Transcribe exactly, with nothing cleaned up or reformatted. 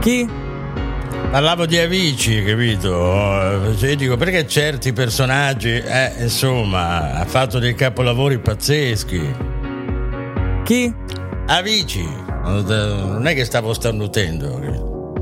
Chi? Parlavo di Avicii, capito? Cioè, dico, perché certi personaggi, eh, insomma, ha fatto dei capolavori pazzeschi. Chi? Avicii. Non è che stavo starnutendo.